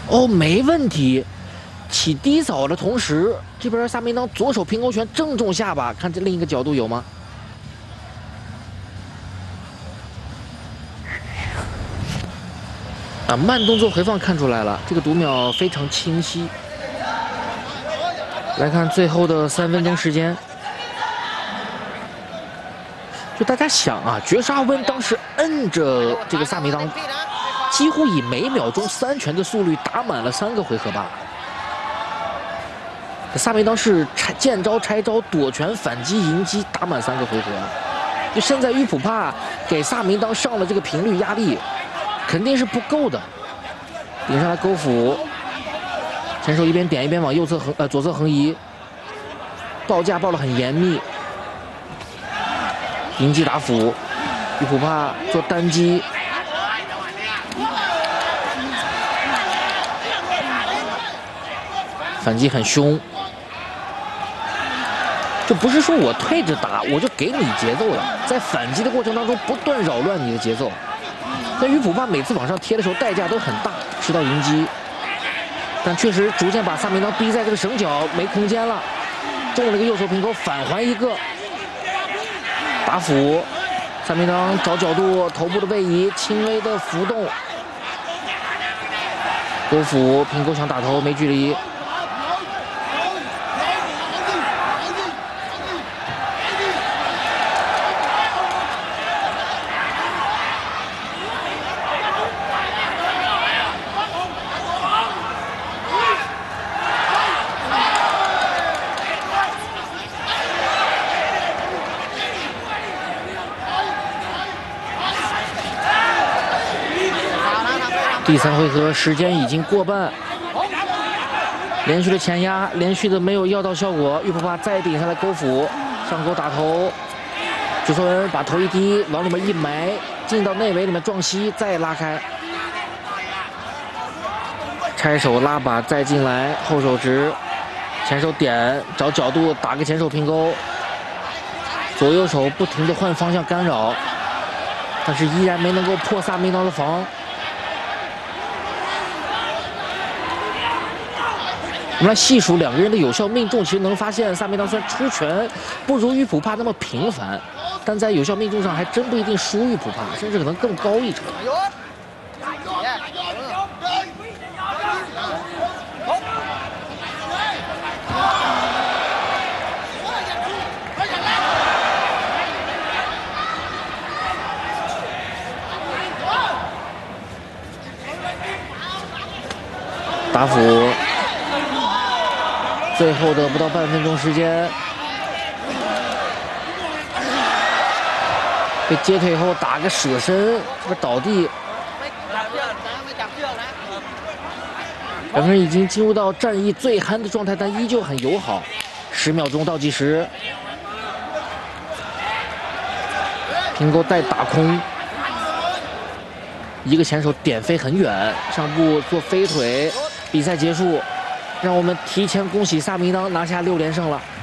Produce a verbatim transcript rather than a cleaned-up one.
哦，没问题。起低扫的同时，这边萨梅当左手平勾拳正中下巴，看这另一个角度有吗？啊，慢动作回放看出来了，这个读秒非常清晰。来看最后的三分钟时间，就大家想啊，绝杀温当时摁着这个萨梅当，几乎以每秒钟三拳的速率打满了三个回合吧。 萨梅当是拆见招拆招，躲拳反击迎击，打满三个回合。就现在玉普帕给萨梅当上了这个频率压力，肯定是不够的。顶上来勾斧，前手一边点一边往右侧横呃左侧横移，报价报得很严密。迎击打斧，玉普帕做单击。 反击很凶，就不是说我退着打我就给你节奏了，在反击的过程当中不断扰乱你的节奏。但鱼普帕每次往上贴的时候代价都很大，吃到迎击，但确实逐渐把萨梅当逼在这个绳角没空间了，中了个右手平勾，返还一个打斧，萨梅当找角度，头部的位移，轻微的浮动，勾斧平勾想打头没距离。 第三回合时间已经过半，连续的前压，连续的没有要到效果。玉普帕再顶下来勾斧，上勾打头，朱硕文把头一低，往里面一埋，进到内围里面撞膝，再拉开，拆手拉把再进来，后手直，前手点找角度打个前手平勾，左右手不停的换方向干扰，但是依然没能够破萨梅当的防。 我们来细数两个人的有效命中，其实能发现萨梅当虽然出拳不如玉普帕那么频繁，但在有效命中上还真不一定输玉普帕，甚至可能更高一筹。打斧。 最后的不到半分钟时间，被接腿后打个舍身，这个倒地。两个人已经进入到战役最憨的状态，但依旧很友好。十秒钟倒计时，平勾带打空，一个前手点飞很远，上步做飞腿，比赛结束。 让我们提前恭喜萨梅当拿下六连胜了。